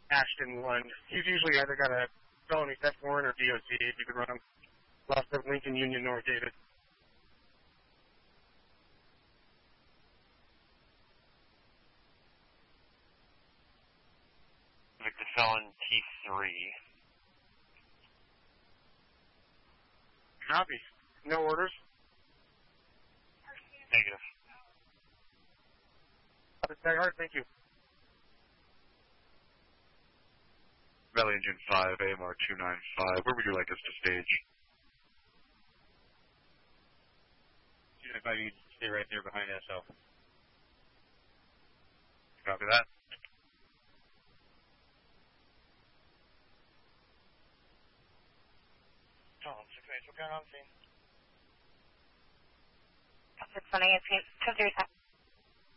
Ashton 1. He's usually either got a felony theft warrant or DOC if you could run him. Lost of Lincoln Union, North David. Victor Felon T3. Copy. No orders? Negative. Thank you. Valley Engine 5, AMR 295. Where would you like us to stage? 295, you can stay right there behind SL. Copy that. Oh, 6 8, what going on, scene? 618, 237.